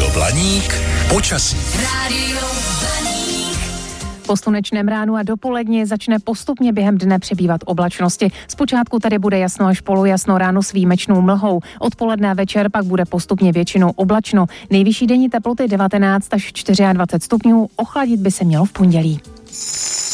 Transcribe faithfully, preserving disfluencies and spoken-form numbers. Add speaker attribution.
Speaker 1: Rádio Blaník počasí.
Speaker 2: Rádio Blaník.
Speaker 3: Po slunečném ránu a dopoledne začne postupně během dne přibývat oblačnosti. Zpočátku tady bude jasno až polojasno, ráno s výjimečnou mlhou. Odpoledne a večer pak bude postupně většinou oblačno. Nejvyšší denní teploty devatenáct až dvacet čtyři stupňů, ochladit by se mělo v pondělí.